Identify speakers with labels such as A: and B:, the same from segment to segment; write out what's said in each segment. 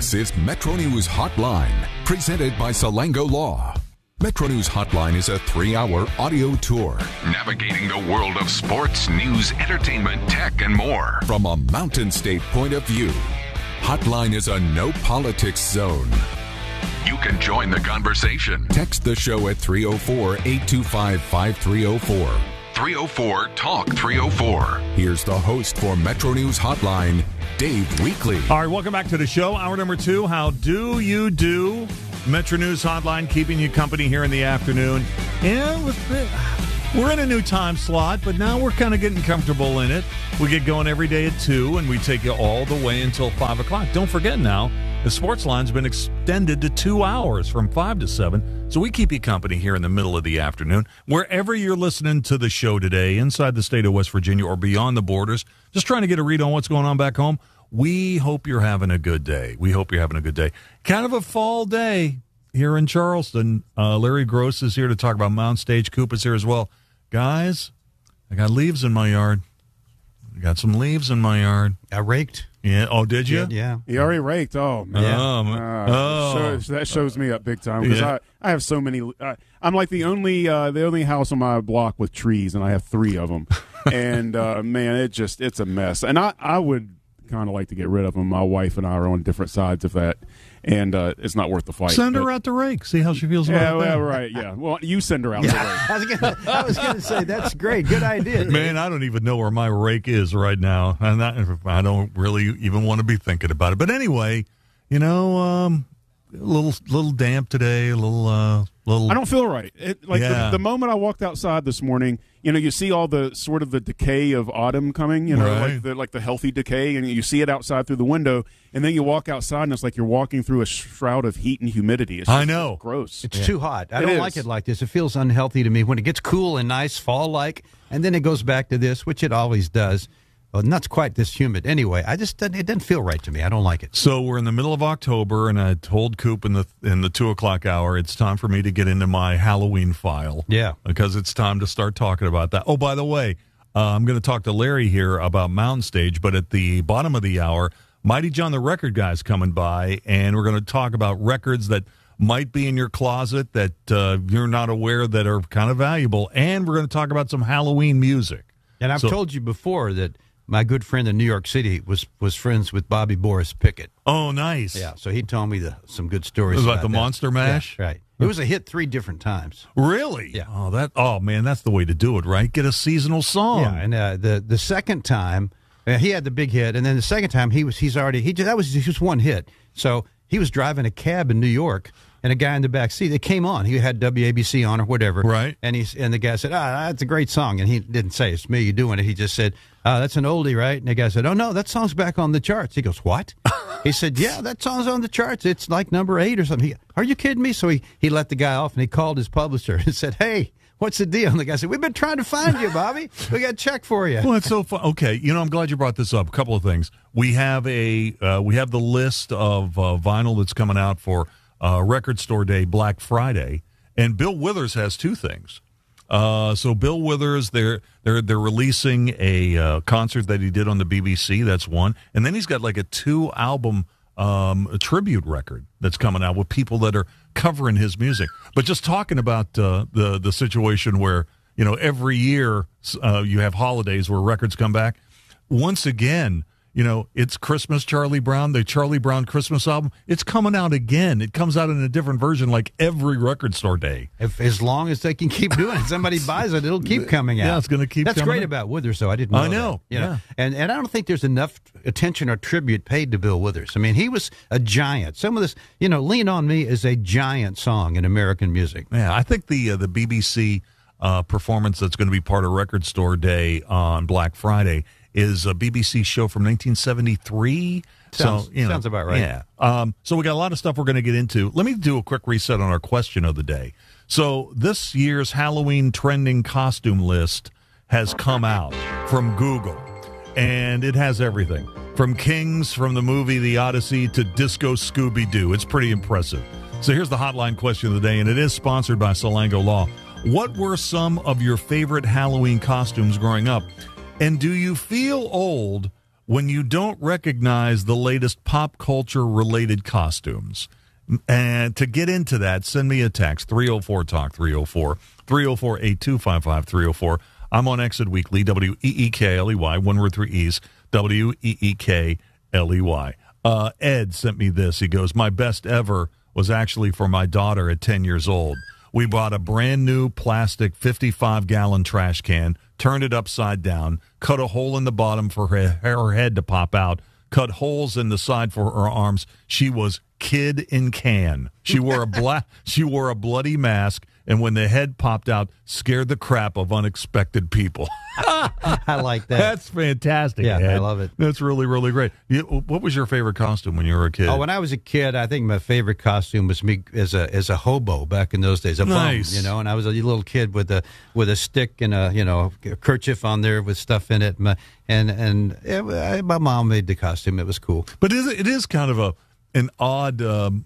A: This is Metro News Hotline, presented by Salango Law. Metro News Hotline is a 3-hour audio tour navigating the world of sports, news, entertainment, tech, and more from a Mountain State point of view. Hotline is a no-politics zone. You can join the conversation. Text the show at 304-825-5304. 304-TALK-304. Here's the host for Metro News Hotline, Dave Weekly.
B: All right, welcome back to the show. Hour number 2, How Do You Do? Metro News Hotline, keeping you company here in the afternoon. Yeah, we're in a new time slot, but now we're kind of getting comfortable in it. We get going every day at 2, and we take you all the way until 5 o'clock. Don't forget now, the sports line's been extended to 2 hours from 5 to 7, so we keep you company here in the middle of the afternoon. Wherever you're listening to the show today, inside the state of West Virginia or beyond the borders, just trying to get a read on what's going on back home, we hope you're having a good day. We hope you're having a good day. Kind of a fall day here in Charleston. Larry Gross is here to talk about Mountain Stage. Coop is here as well. Guys, I got leaves in my yard. I got some leaves in my yard.
C: I raked.
B: Yeah. Oh, did you?
C: Yeah.
D: You already raked. Oh, man. That shows me up big time because I have so many. I'm like the only house on my block with trees, and I have 3 of them. And man, it's a mess. And I would kind of like to get rid of them. My wife and I are on different sides of that, and it's not worth the fight.
B: Send her out to rake. See how she feels about it.
D: Yeah, right. Yeah. Well, you send her out to rake.
C: I was going to say that's great. Good idea.
B: Man, I don't even know where my rake is right now, and I don't really even want to be thinking about it. But anyway, a little damp today. A little.
D: I don't feel right. The moment I walked outside this morning, you see all the sort of the decay of autumn coming,
B: right.
D: like the healthy decay, and you see it outside through the window, and then you walk outside, and it's like you're walking through a shroud of heat and humidity. It's just,
B: I know.
D: It's gross.
C: It's too hot. I don't like it like this. It feels unhealthy to me when it gets cool and nice, fall-like, and then it goes back to this, which it always does. Well, not quite this humid. Anyway, it doesn't feel right to me. I don't like it.
B: So we're in the middle of October, and I told Coop in the 2 o'clock hour, it's time for me to get into my Halloween file.
C: Yeah.
B: Because it's time to start talking about that. Oh, by the way, I'm going to talk to Larry here about Mountain Stage, but at the bottom of the hour, Mighty John the Record Guy's coming by, and we're going to talk about records that might be in your closet that you're not aware that are kind of valuable, and we're going to talk about some Halloween music.
C: And I've told you before that my good friend in New York City was friends with Bobby Boris Pickett.
B: Oh, nice.
C: Yeah, so he told me some good stories
B: about the
C: that.
B: Monster Mash?
C: Yeah, right. It was a hit 3 different times.
B: Really?
C: Yeah.
B: Oh, man, that's the way to do it, right? Get a seasonal song.
C: Yeah, and the second time, he had the big hit, and then the second time he was one hit. So he was driving a cab in New York, and a guy in the back seat, it came on. He had WABC on or whatever.
B: Right.
C: And the guy said, that's a great song. And he didn't say, it's me, you doing it. He just said, that's an oldie, right? And the guy said, oh, no, that song's back on the charts. He goes, what? He said, yeah, that song's on the charts. It's like number 8 or something. Are you kidding me? So he let the guy off, and he called his publisher and said, hey, what's the deal? And the guy said, we've been trying to find you, Bobby. We got a check for you.
B: Well, it's so fun. Okay, I'm glad you brought this up. A couple of things. We have the list of vinyl that's coming out for Record Store Day, Black Friday, and Bill Withers has 2 things. So Bill Withers, they're releasing a concert that he did on the BBC. That's one, and then he's got like a 2-album a tribute record that's coming out with people that are covering his music. But just talking about the situation where every year you have holidays where records come back. Once again, it's Christmas, Charlie Brown, the Charlie Brown Christmas album. It's coming out again. It comes out in a different version like every Record Store Day.
C: As long as they can keep doing it, somebody buys it, it'll keep coming out.
B: Yeah, it's going to keep
C: That's
B: coming
C: great
B: out.
C: About Withers, though. I didn't know
B: I know.
C: That,
B: yeah.
C: And I don't think there's enough attention or tribute paid to Bill Withers. I mean, he was a giant. Some of this, Lean on Me is a giant song in American music.
B: Yeah, I think the BBC performance that's going to be part of Record Store Day on Black Friday is a BBC show from 1973.
C: Sounds about right.
B: Yeah. So we got a lot of stuff we're going to get into. Let me do a quick reset on our question of the day. So this year's Halloween trending costume list has come out from Google, and it has everything from Kings from the movie The Odyssey to Disco Scooby-Doo. It's pretty impressive. So here's the hotline question of the day, and it is sponsored by Salango Law. What were some of your favorite Halloween costumes growing up? And do you feel old when you don't recognize the latest pop culture-related costumes. And to get into that, send me a text, 304-TALK, 304-825-5304. I'm on Exit Weekly, WEEKLEY, one word, 3 E's, WEEKLEY. Ed sent me this. He goes, my best ever was actually for my daughter at 10 years old. We bought a brand new plastic 55-gallon trash can, turned it upside down, cut a hole in the bottom for her head to pop out, cut holes in the side for her arms. She was kid in can. She wore a bloody mask, and when the head popped out, scared the crap of unexpected people.
C: I like that.
B: That's fantastic.
C: Yeah,
B: Ed.
C: I love it.
B: That's really, really great. What was your favorite costume when you were a kid?
C: Oh, when I was a kid, I think my favorite costume was me as a hobo back in those days. A
B: nice.
C: bum, and I was a little kid with a stick and a kerchief on there with stuff in it. My mom made the costume. It was cool.
B: But it is kind of an odd,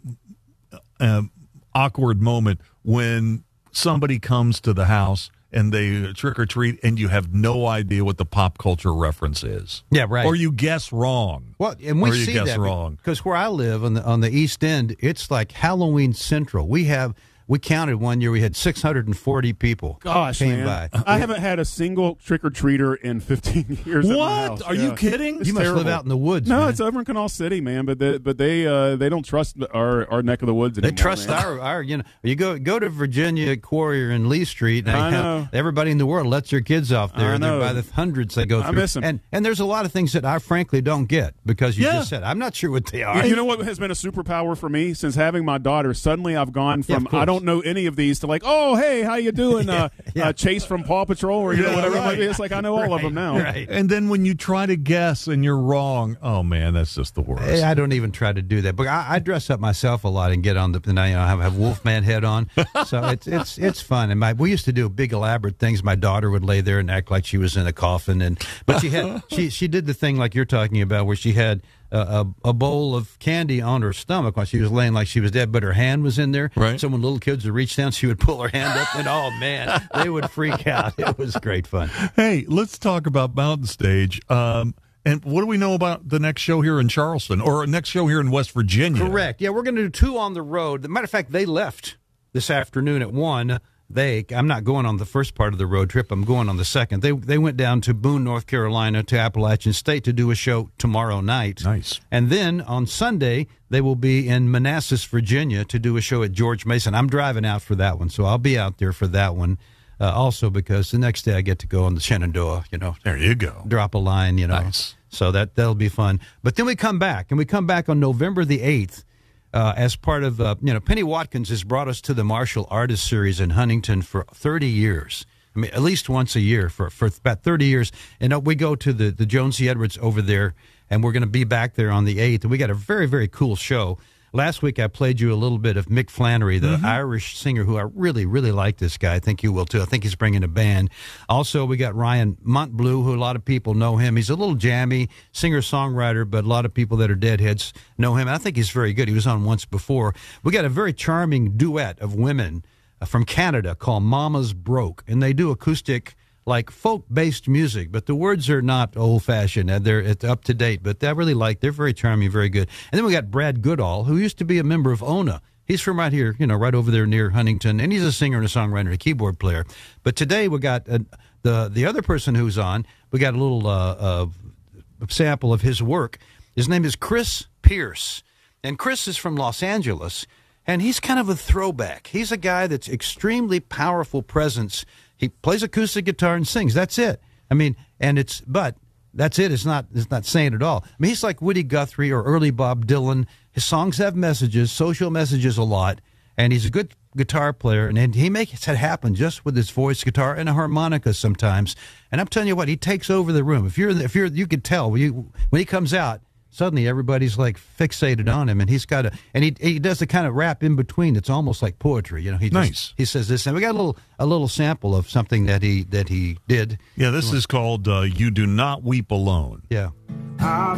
B: awkward moment when somebody comes to the house and they trick or treat, and you have no idea what the pop culture reference is.
C: Yeah, right.
B: Or you guess wrong.
C: Well, and we see that
B: wrong
C: because where I live on the East End, it's like Halloween Central. We counted one year. We had 640 people.
D: Gosh,
C: came
D: man.
C: by.
D: I haven't had a single trick-or-treater in 15 years at my house.
B: Are you kidding?
C: You must
D: terrible.
C: live out in the woods.
D: No,
C: man.
D: it's over in Canal City, man. But they don't trust our neck of the woods anymore.
C: They trust
D: man.
C: our you go to Virginia Quarry and Lee Street. And
D: I know.
C: Everybody in the world lets their kids off there.
D: I know.
C: By the hundreds they go through.
D: I miss them.
C: And there's a lot of things that I frankly don't get because you just said I'm not sure what they are.
D: You know what has been a superpower for me since having my daughter? Suddenly I've gone from I don't know any of these to like, oh, hey, how you doing? Chase from Paw Patrol or whatever it might be. It's like I know all of them now.
C: Right.
B: And then when you try to guess and you're wrong, oh, man, that's just the worst.
C: I don't even try to do that. But I dress up myself a lot and get on and I have Wolfman head on. So it's fun. And we used to do big elaborate things. My daughter would lay there and act like she was in a coffin. But she did the thing like you're talking about where she had a bowl of candy on her stomach while she was laying like she was dead, but her hand was in there.
B: Right.
C: So when little kids would reach down, she would pull her hand up, and oh man, they would freak out. It was great fun.
B: Hey, let's talk about Mountain Stage. And what do we know about the next show here in Charleston or next show here in West Virginia?
C: Correct. Yeah, we're going to do 2 on the road. As a matter of fact, they left this afternoon at 1. I'm not going on the first part of the road trip. I'm going on the second. They went down to Boone, North Carolina, to Appalachian State to do a show tomorrow night.
B: Nice.
C: And then on Sunday, they will be in Manassas, Virginia, to do a show at George Mason. I'm driving out for that one, so I'll be out there for that one. Also, because the next day I get to go on the Shenandoah.
B: There you go.
C: Drop a line.
B: Nice.
C: So that'll be fun. But then we come back, and we come back on November the 8th. As part of, Penny Watkins has brought us to the Martial Artist Series in Huntington for 30 years. I mean, at least once a year for about 30 years. And we go to the Joan C. Edwards over there, and we're going to be back there on the 8th. And we got a very, very cool show. Last week I played you a little bit of Mick Flannery, the Irish singer, who I really, really like this guy. I think you will, too. I think he's bringing a band. Also, we got Ryan Montbleu, who a lot of people know him. He's a little jammy singer-songwriter, but a lot of people that are deadheads know him. And I think he's very good. He was on once before. We got a very charming duet of women from Canada called Mama's Broke, and they do acoustic like folk-based music, but the words are not old-fashioned. It's up-to-date, but I really like. They're very charming, very good. And then we got Brad Goodall, who used to be a member of Ona. He's from right here, right over there near Huntington, and he's a singer and a songwriter, a keyboard player. But today we got the other person who's on. We got a little sample of his work. His name is Chris Pierce, and Chris is from Los Angeles, and he's kind of a throwback. He's a guy that's extremely powerful presence. He plays acoustic guitar and sings. That's it. I mean, but that's it. It's not saying it all. I mean, he's like Woody Guthrie or early Bob Dylan. His songs have messages, social messages a lot, and he's a good guitar player, and he makes it happen just with his voice, guitar, and a harmonica sometimes. And I'm telling you what, he takes over the room. If you could tell when he comes out, suddenly everybody's like fixated on him, and he's got he does the kind of rap in between. It's almost like poetry, He says this, and we got a little sample of something that he did.
B: Yeah, this is called "You Do Not Weep Alone."
C: Yeah.